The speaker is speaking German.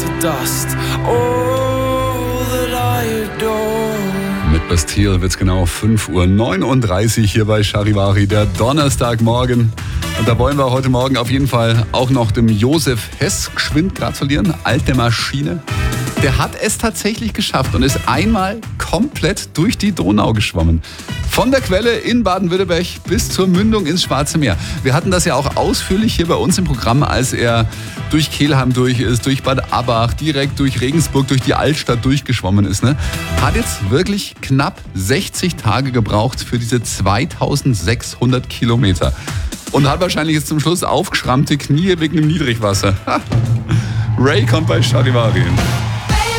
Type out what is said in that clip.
to dust. All that I adore. Mit Bastille wird's genau 5:39 Uhr hier bei Charivari, der Donnerstagmorgen. Und da wollen wir heute Morgen auf jeden Fall auch noch dem Josef Hess geschwind gratulieren, alte Maschine. Der hat es tatsächlich geschafft und ist einmal komplett durch die Donau geschwommen. Von der Quelle in Baden-Württemberg bis zur Mündung ins Schwarze Meer. Wir hatten das ja auch ausführlich hier bei uns im Programm, als er durch Kelheim durch ist, durch Bad Abbach, direkt durch Regensburg, durch die Altstadt durchgeschwommen ist. Ne? Hat jetzt wirklich knapp 60 Tage gebraucht für diese 2600 Kilometer. Und hat wahrscheinlich jetzt zum Schluss aufgeschrammte Knie wegen dem Niedrigwasser. Ray kommt bei Charivari.